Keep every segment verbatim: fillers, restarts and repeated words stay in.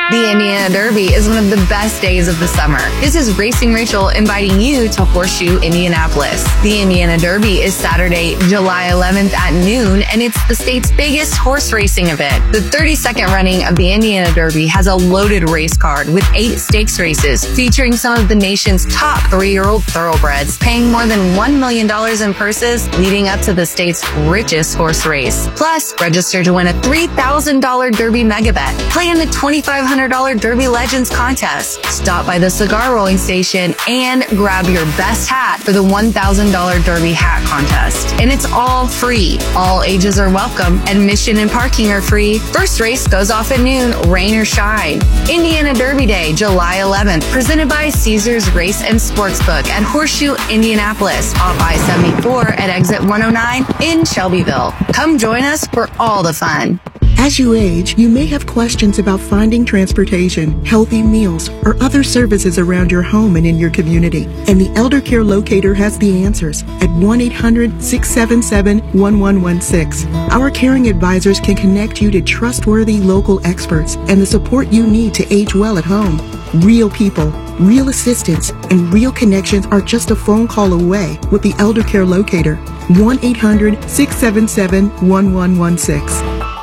The Indiana Derby is one of the best days of the summer. This is Racing Rachel inviting you to Horseshoe Indianapolis. The Indiana Derby is Saturday, July eleventh at noon, and it's the state's biggest horse racing event. The thirty-second running of the Indiana Derby has a loaded race card with eight stakes races featuring some of the nation's top three-year-old thoroughbreds, paying more than one million dollars in purses leading up to the state's richest horse race. Plus, register to win a three thousand dollars Derby mega bet. Play in the twenty-five hundred dollars Derby Legends contest. Stop by the cigar rolling station and grab your best hat for the one thousand dollars Derby hat contest. And it's all free. All ages are welcome. Admission and parking are free. First race goes off at noon, rain or shine. Indiana Derby Day, July eleventh, presented by Caesars Race and Sportsbook at Horseshoe Indianapolis, off I seventy-four at exit one oh nine in Shelbyville. Come join us for all the fun. As you age, you may have questions about finding transportation, healthy meals, or other services around your home and in your community. And the Elder Care Locator has the answers at one eight hundred, six seven seven, one one one six. Our caring advisors can connect you to trustworthy local experts and the support you need to age well at home. Real people, real assistance, and real connections are just a phone call away with the Elder Care Locator. one eight hundred, six seven seven, one one one six.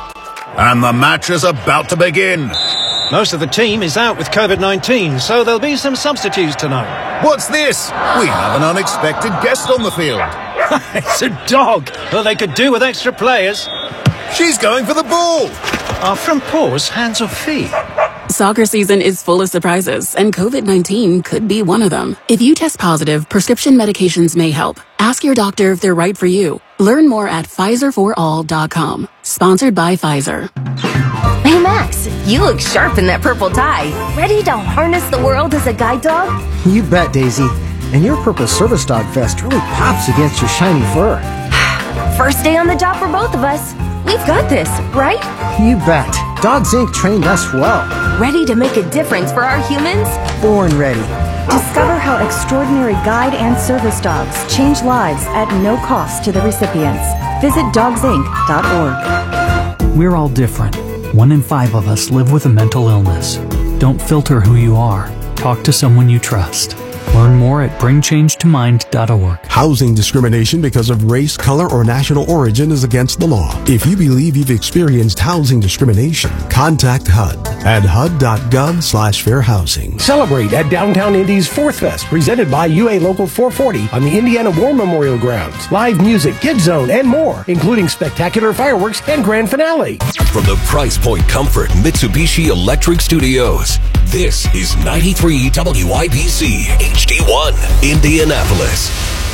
And the match is about to begin. Most of the team is out with COVID nineteen, so there'll be some substitutes tonight. What's this? We have an unexpected guest on the field. It's a dog. Well, they could do with extra players. She's going for the ball. Are front paws hands or feet? Soccer season is full of surprises, and COVID nineteen could be one of them. If you test positive, prescription medications may help. Ask your doctor if they're right for you. Learn more at Pfizer for all dot com. Sponsored by Pfizer. Hey Max, you look sharp in that purple tie. Ready to harness the world as a guide dog? You bet, Daisy. And your purple service dog vest really pops against your shiny fur. First day on the job for both of us. We've got this, right? You bet. Dogs Incorporated trained us well. Ready to make a difference for our humans? Born ready. Discover how extraordinary guide and service dogs change lives at no cost to the recipients. Visit dogs inc dot org. We're all different. One in five of us live with a mental illness. Don't filter who you are. Talk to someone you trust. Learn more at bring change to mind dot org. Housing discrimination because of race, color, or national origin is against the law. If you believe you've experienced housing discrimination, contact H U D at H U D dot gov slash fair housing. Celebrate at Downtown Indy's Fourth Fest, presented by U A Local four forty on the Indiana War Memorial Grounds. Live music, Kids Zone, and more, including spectacular fireworks and grand finale. From the Price Point Comfort Mitsubishi Electric Studios, this is ninety-three W I B C H D one, Indianapolis.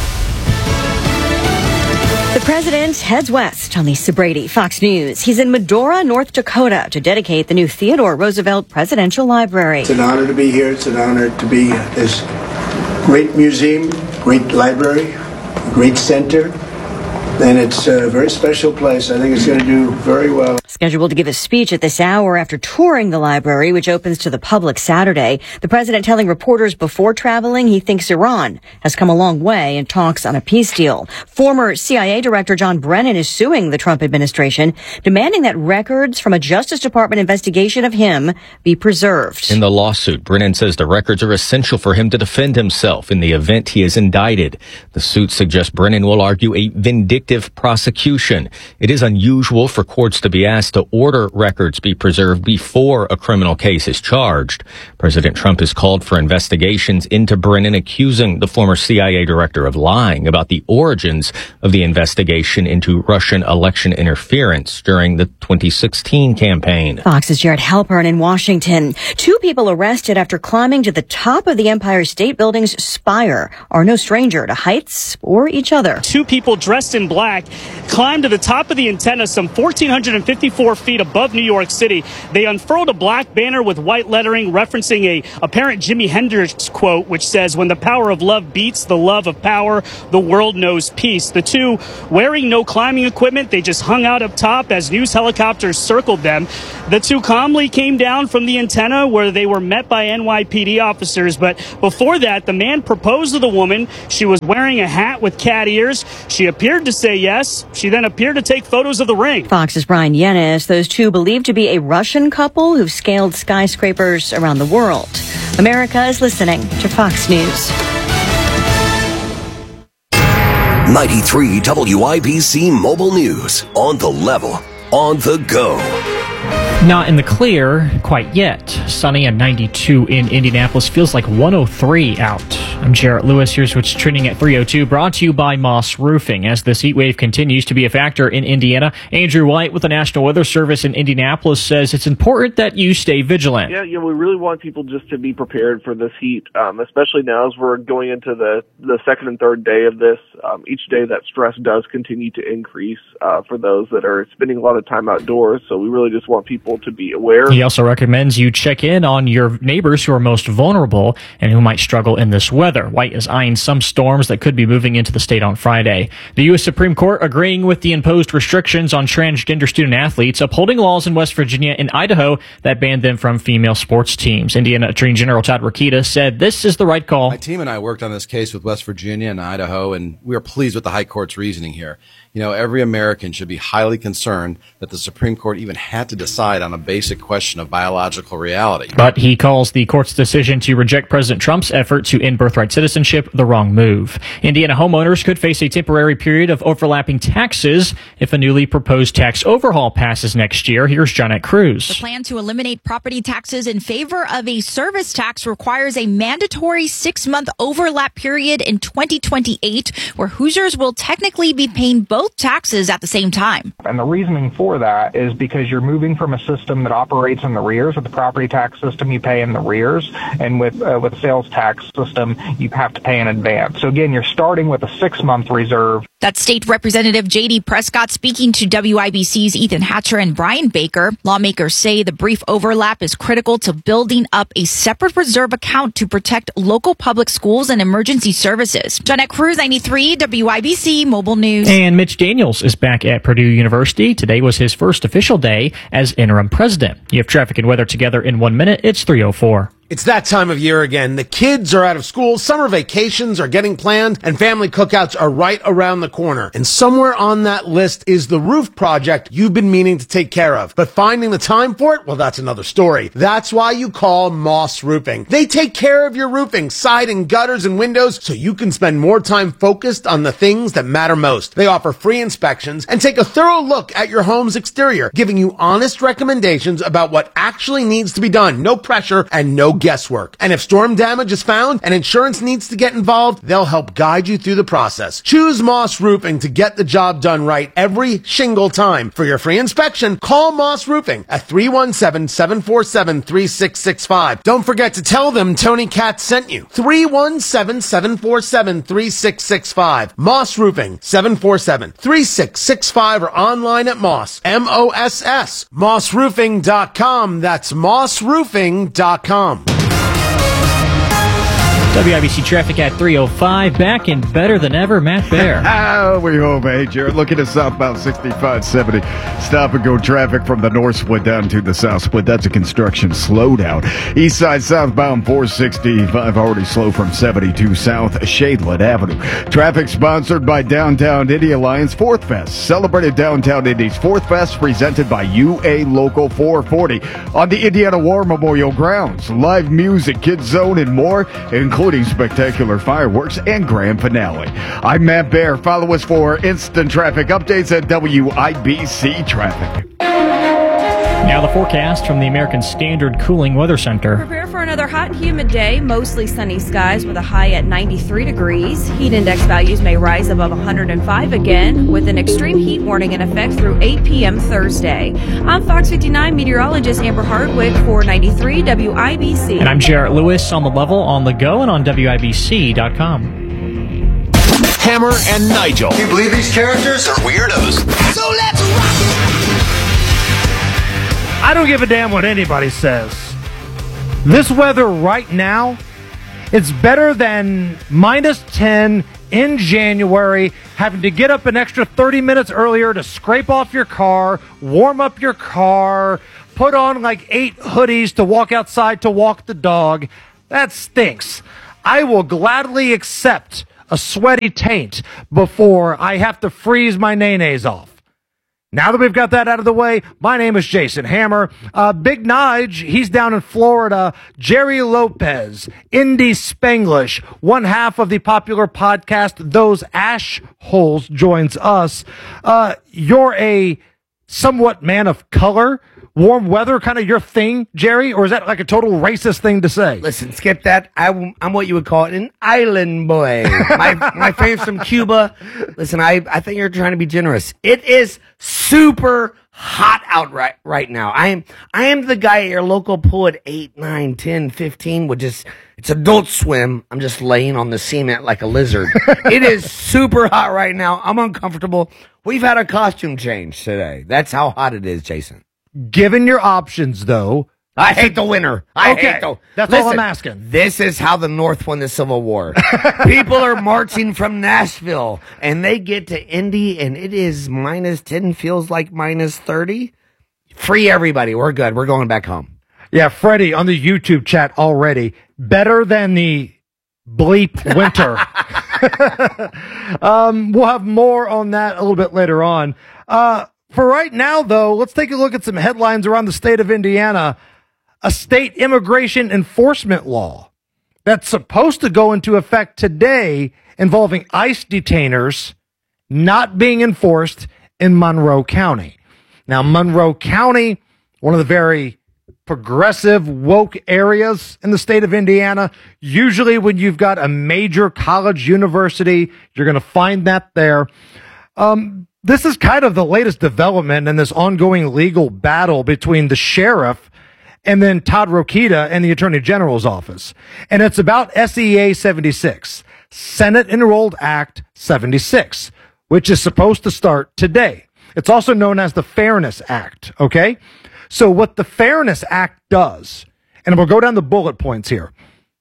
The president heads west on Lisa Brady, Fox News. He's in Medora, North Dakota to dedicate the new Theodore Roosevelt Presidential Library. It's an honor to be here. It's an honor to be at this great museum, great library, great center. And it's a very special place. I think it's going to do very well. Scheduled to give a speech at this hour after touring the library, which opens to the public Saturday. The president telling reporters before traveling he thinks Iran has come a long way in talks on a peace deal. Former C I A Director John Brennan is suing the Trump administration, demanding that records from a Justice Department investigation of him be preserved. In the lawsuit, Brennan says the records are essential for him to defend himself in the event he is indicted. The suit suggests Brennan will argue a vindictive prosecution. It is unusual for courts to be asked to order records be preserved before a criminal case is charged. President Trump has called for investigations into Brennan, accusing the former C I A director of lying about the origins of the investigation into Russian election interference during the twenty sixteen campaign. Fox's Jared Halpern in Washington. Two people arrested after climbing to the top of the Empire State Building's spire are no stranger to heights or each other. Two people dressed in black climbed to the top of the antenna some one thousand four hundred fifty-four feet above New York City. They unfurled a black banner with white lettering referencing a apparent Jimi Hendrix quote, which says, "When the power of love beats the love of power, the world knows peace." The two, wearing no climbing equipment, they just hung out up top as news helicopters circled them. The two calmly came down from the antenna where they were met by N Y P D officers. But before that, the man proposed to the woman. She was wearing a hat with cat ears. She appeared to say say yes. She then appeared to take photos of the ring. Fox's Brian Yennis, those two believed to be a Russian couple who've scaled skyscrapers around the world. America is listening to Fox News. ninety-three W I B C Mobile News. On the level, on the go. Not in the clear quite yet. Sunny at ninety-two in Indianapolis. Feels like one oh three out. I'm Jarrett Lewis. Here's what's trending at three oh two. Brought to you by Moss Roofing. As this heat wave continues to be a factor in Indiana, Andrew White with the National Weather Service in Indianapolis says it's important that you stay vigilant. Yeah, you know, we really want people just to be prepared for this heat, um, especially now as we're going into the, the second and third day of this. Um, each day that stress does continue to increase uh, for those that are spending a lot of time outdoors. So we really just want people to be aware. He also recommends you check in on your neighbors who are most vulnerable and who might struggle in this weather. White is eyeing some storms that could be moving into the state on Friday. The U S Supreme Court agreeing with the imposed restrictions on transgender student athletes, upholding laws in West Virginia and Idaho that banned them from female sports teams. Indiana Attorney General Todd Rokita said this is the right call. My team and I worked on this case with West Virginia and Idaho, and we are pleased with the High Court's reasoning here. You know, every American should be highly concerned that the Supreme Court even had to decide on a basic question of biological reality. But he calls the court's decision to reject President Trump's effort to end birthright citizenship the wrong move. Indiana homeowners could face a temporary period of overlapping taxes if a newly proposed tax overhaul passes next year. Here's Johnette Cruz. The plan to eliminate property taxes in favor of a service tax requires a mandatory six-month overlap period in twenty twenty-eight, where Hoosiers will technically be paying both taxes at the same time. And the reasoning for that is because you're moving from a system that operates in the rears. With the property tax system, you pay in the rears, and with uh, with the sales tax system, you have to pay in advance. So again, you're starting with a six-month reserve. That's State Representative J D Prescott speaking to W I B C's Ethan Hatcher and Brian Baker. Lawmakers say the brief overlap is critical to building up a separate reserve account to protect local public schools and emergency services. Johnette Cruz, ninety-three W I B C Mobile News. And Mitch Daniels is back at Purdue University. Today was his first official day as interim president. You have traffic and weather together in one minute. It's three oh four. It's that time of year again. The kids are out of school, summer vacations are getting planned, and family cookouts are right around the corner. And somewhere on that list is the roof project you've been meaning to take care of. But finding the time for it, well, that's another story. That's why you call Moss Roofing. They take care of your roofing, siding, gutters, and windows, so you can spend more time focused on the things that matter most. They offer free inspections and take a thorough look at your home's exterior, giving you honest recommendations about what actually needs to be done. No pressure and no guesswork. And if storm damage is found and insurance needs to get involved, they'll help guide you through the process. Choose Moss Roofing to get the job done right every shingle time. For your free inspection, call Moss Roofing at three one seven, seven four seven, three six six five. Don't forget to tell them Tony Katz sent you. three one seven, seven four seven, three six six five. Moss Roofing, seven four seven, three six six five, or online at Moss, M O S S, moss roofing dot com. That's moss roofing dot com. W I B C traffic at three oh five. Back and better than ever, Matt Bear. Oh, we hope, hey, Jared. Looking at southbound sixty-five seventy. Stop and go traffic from the north split down to the south split. That's a construction slowdown. East side southbound four sixty-five already slow from seventy-two south Shadeland Avenue. Traffic sponsored by Downtown Indy Alliance Fourth Fest. Celebrated Downtown Indy's Fourth Fest presented by U A Local four forty on the Indiana War Memorial Grounds. Live music, Kids Zone, and more, including spectacular fireworks and grand finale. I'm Matt Bear. Follow us for instant traffic updates at W I B C Traffic. Now the forecast from the American Standard Cooling Weather Center. Prepare for another hot and humid day. Mostly sunny skies with a high at ninety-three degrees. Heat index values may rise above one hundred five again, with an extreme heat warning in effect through eight p.m. Thursday. I'm Fox fifty-nine meteorologist Amber Hardwick for ninety-three W I B C. And I'm Jarrett Lewis on the level, on the go, and on W I B C dot com. Hammer and Nigel. Do you believe these characters are weirdos? So let's rock it! I don't give a damn what anybody says. This weather right now, it's better than minus ten in January, having to get up an extra thirty minutes earlier to scrape off your car, warm up your car, put on like eight hoodies to walk outside to walk the dog. That stinks. I will gladly accept a sweaty taint before I have to freeze my nays off. Now that we've got that out of the way, my name is Jason Hammer. Uh, Big Nige, he's down in Florida. Jerry Lopez, Indy Spanglish, one half of the popular podcast Those Ash Holes, joins us. Uh, you're a somewhat man of color. Warm weather, kind of your thing, Jerry? Or is that like a total racist thing to say? Listen, skip that. I, I'm what you would call an island boy. My my family's from Cuba. Listen, I, I think you're trying to be generous. It is super hot out right right now. I am I am the guy at your local pool at eight, nine, ten, fifteen would just, it's Adult Swim. I'm just laying on the cement like a lizard. It is super hot right now. I'm uncomfortable. We've had a costume change today. That's how hot it is, Jason. Given your options, though, I hate the winter. I okay, hate the. That's Listen, all I'm asking. This is how the North won the Civil War. People are marching from Nashville, and they get to Indy, and it is minus ten, feels like minus thirty. Free everybody. We're good. We're going back home. Yeah, Freddie on the YouTube chat already. Better than the bleep winter. um, we'll have more on that a little bit later on. Uh, For right now, though, let's take a look at some headlines around the state of Indiana. A state immigration enforcement law that's supposed to go into effect today involving ICE detainers not being enforced in Monroe County. Now, Monroe County, one of the very progressive, woke areas in the state of Indiana. Usually when you've got a major college university, you're going to find that there. Um, This is kind of the latest development in this ongoing legal battle between the sheriff and then Todd Rokita and the Attorney General's office. And it's about S E A seventy-six, Senate Enrolled Act seventy-six, which is supposed to start today. It's also known as the Fairness Act, okay? So what the Fairness Act does, and we'll go down the bullet points here,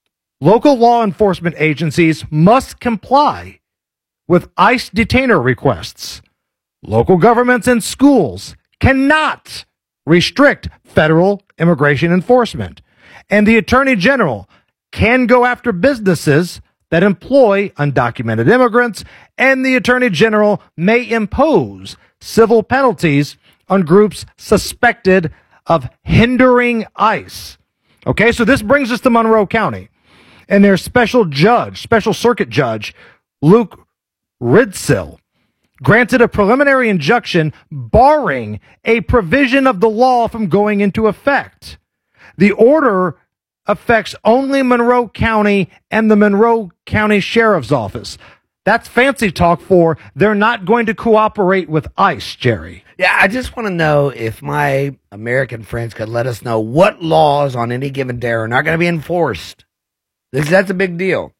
local law enforcement agencies must comply with ICE detainer requests. Local governments and schools cannot restrict federal immigration enforcement. And the Attorney General can go after businesses that employ undocumented immigrants, and the Attorney General may impose civil penalties on groups suspected of hindering ICE. Okay, so this brings us to Monroe County. And their special judge, special circuit judge, Luke Ridsill, granted a preliminary injunction barring a provision of the law from going into effect. The order affects only Monroe County and the Monroe County Sheriff's Office. That's fancy talk for they're not going to cooperate with ICE, Jerry. Yeah, I just want to know if my American friends could let us know what laws on any given day are not going to be enforced. This, that's a big deal.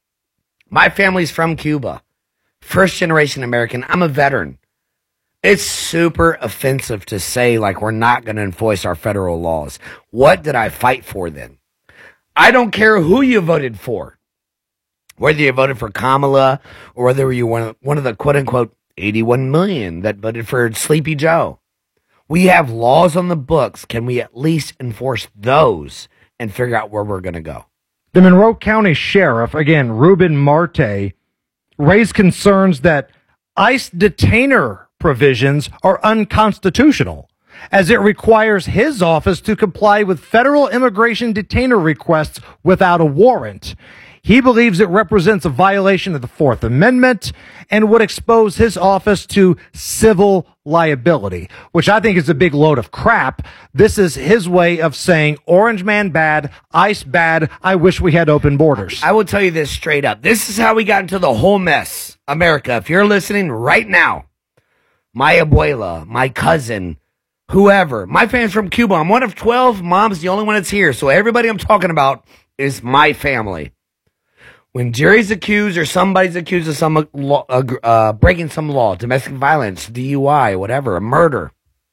My family's from Cuba. First generation American. I'm a veteran. It's super offensive to say like we're not going to enforce our federal laws. What did I fight for then? I don't care who you voted for. Whether you voted for Kamala or whether you were one of the quote unquote eighty-one million that voted for Sleepy Joe. We have laws on the books. Can we at least enforce those and figure out where we're going to go? The Monroe County Sheriff, again, Ruben Marte, raised concerns that ICE detainer provisions are unconstitutional, as it requires his office to comply with federal immigration detainer requests without a warrant. He believes it represents a violation of the Fourth Amendment and would expose his office to civil liability, which I think is a big load of crap. This is his way of saying Orange Man bad, ICE bad, I wish we had open borders. I will tell you this straight up. This is how we got into the whole mess. America, if you're listening right now, my abuela, my cousin, whoever, my family's from Cuba. I'm one of twelve. Mom's the only one that's here. So everybody I'm talking about is my family. When Jerry's accused or somebody's accused of some law, uh, uh, breaking some law, domestic violence, D U I, whatever, a murder,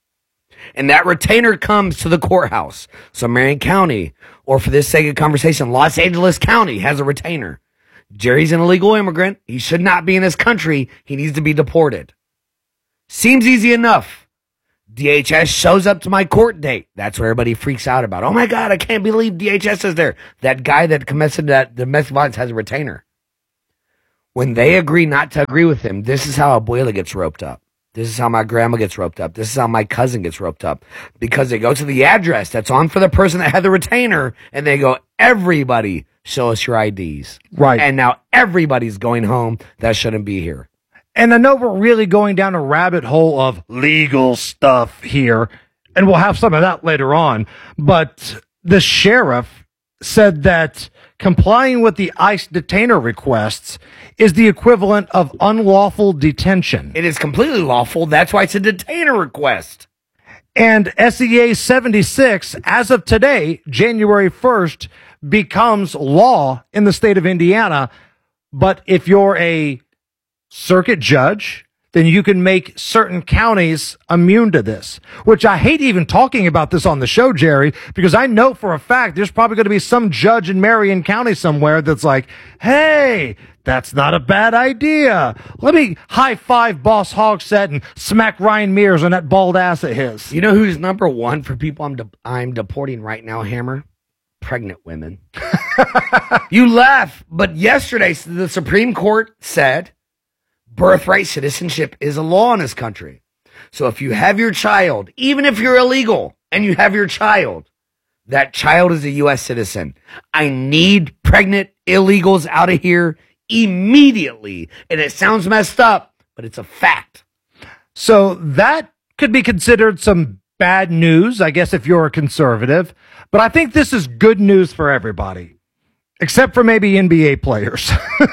and that retainer comes to the courthouse, so Marion County, or for this sake of conversation, Los Angeles County has a retainer. Jerry's an illegal immigrant. He should not be in this country. He needs to be deported. Seems easy enough. D H S shows up to my court date. That's where everybody freaks out about. Oh my God, I can't believe D H S is there. That guy that committed that domestic violence has a retainer. when they agree not to agree with him, this is how Abuela gets roped up. This is how my grandma gets roped up. This is how my cousin gets roped up. Because they go to the address that's on for the person that had the retainer, and they go, everybody, show us your I Ds. Right. And now everybody's going home that shouldn't be here. And I know we're really going down a rabbit hole of legal stuff here, and we'll have some of that later on. But the sheriff said that complying with the ICE detainer requests is the equivalent of unlawful detention. It is completely lawful. That's why it's a detainer request. And S E A seventy-six, as of today, January first, becomes law in the state of Indiana. But if you're a circuit judge, then you can make certain counties immune to this, which I hate even talking about this on the show, Jerry, because I know for a fact there's probably going to be some judge in Marion County somewhere that's like, hey, that's not a bad idea. Let me high five Boss Hogsett and smack Ryan Mears on that bald ass of his. You know who's number one for people I'm, de- I'm deporting right now, Hammer? Pregnant women. You laugh, but yesterday the Supreme Court said birthright citizenship is a law in this country. So if you have your child, even if you're illegal and you have your child, that child is a U S citizen. I need pregnant illegals out of here immediately. And it sounds messed up, but it's a fact. So that could be considered some bad news, I guess, if you're a conservative. But I think this is good news for everybody. Except for maybe N B A players.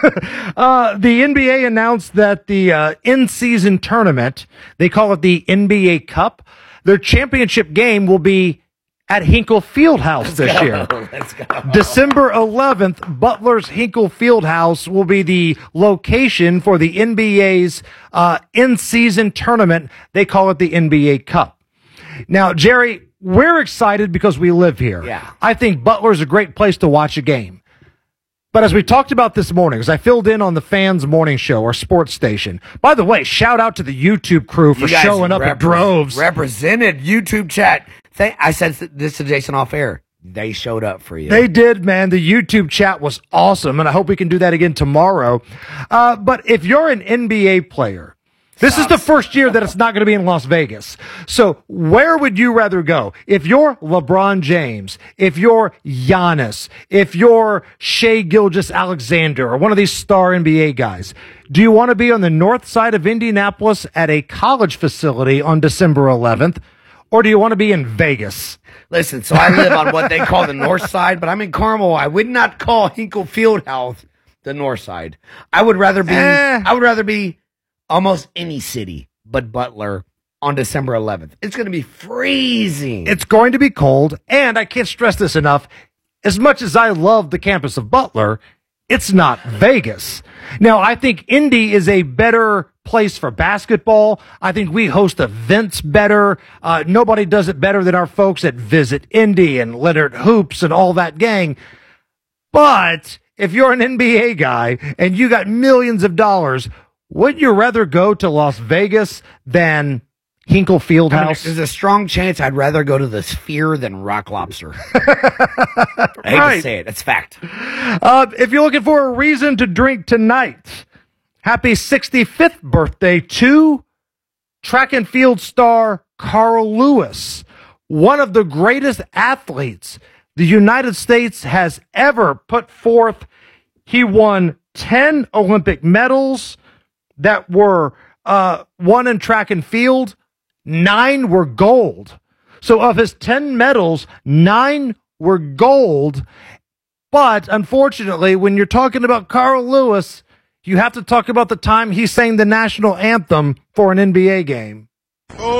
uh, the N B A announced that the uh, in-season tournament, they call it the N B A Cup, their championship game will be at Hinkle Fieldhouse Let's this go. year. Let's go. December eleventh, Butler's Hinkle Fieldhouse will be the location for the N B A's uh, in-season tournament. They call it the N B A Cup. Now, Jerry, we're excited because we live here. Yeah. I think Butler's a great place to watch a game. But as we talked about this morning, as I filled in on the Fans Morning Show, our sports station. By the way, shout out to the YouTube crew for You guys showing up repre- in droves. Represented YouTube chat. Thank- I said this to Jason off air. They showed up for you. They did, man. The YouTube chat was awesome, and I hope we can do that again tomorrow. Uh, but if you're an N B A player, this is the first year that it's not going to be in Las Vegas. So where would you rather go? If you're LeBron James, if you're Giannis, if you're Shai Gilgeous-Alexander, or one of these star N B A guys, do you want to be on the north side of Indianapolis at a college facility on December eleventh, or do you want to be in Vegas? Listen, so I live on what they call the north side, but I'm in Carmel. I would not call Hinkle Fieldhouse the north side. I would rather be, Eh. I would rather be almost any city but Butler on December eleventh. It's going to be freezing. It's going to be cold, and I can't stress this enough. As much as I love the campus of Butler, it's not Vegas. Now, I think Indy is a better place for basketball. I think we host events better. Uh, nobody does it better than our folks at Visit Indy and Leonard Hoops and all that gang. But if you're an N B A guy and you got millions of dollars, would you rather go to Las Vegas than Hinkle Fieldhouse? I mean, there's a strong chance I'd rather go to the Sphere than Rock Lobster. I hate Right. to say it. It's fact. Uh, if you're looking for a reason to drink tonight, happy sixty-fifth birthday to track and field star Carl Lewis, one of the greatest athletes the United States has ever put forth. He won ten Olympic medals that were uh, won in track and field. Nine were gold. So of his ten medals, nine were gold. But unfortunately, when you're talking about Carl Lewis, you have to talk about the time he sang the national anthem for an N B A game.